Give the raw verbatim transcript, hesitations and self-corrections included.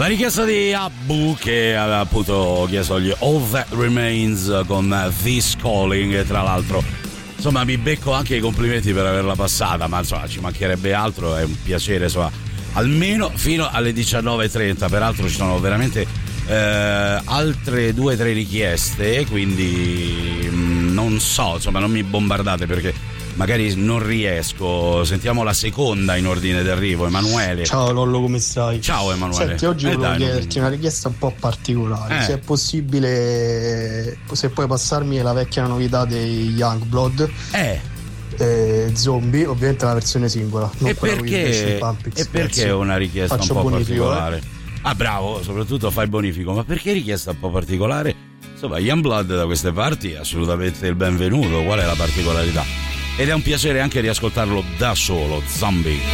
La richiesta di Abu, che aveva appunto chiesto gli All That Remains con This Calling, e tra l'altro insomma mi becco anche i complimenti per averla passata, ma insomma ci mancherebbe altro, è un piacere, insomma, almeno fino alle diciannove e trenta. Peraltro ci sono veramente eh, altre due o tre richieste, quindi mh, non so, insomma non mi bombardate perché magari non riesco. Sentiamo la seconda in ordine d'arrivo. Emanuele. Ciao Lollo, come stai? Ciao Emanuele. Senti, oggi eh volevo dai, chiederti non... una richiesta un po' particolare, eh. se è possibile, se puoi passarmi la vecchia novità dei Youngblood. Eh Eh, zombie, ovviamente la versione singola, non e quella perché, con i e perché è una richiesta Faccio un po' bonifico, particolare? Eh? Ah, bravo, soprattutto fai bonifico. Ma perché richiesta un po' particolare? Insomma, Youngblood da queste parti è assolutamente il benvenuto. Qual è la particolarità? Ed è un piacere anche riascoltarlo da solo. Zombie.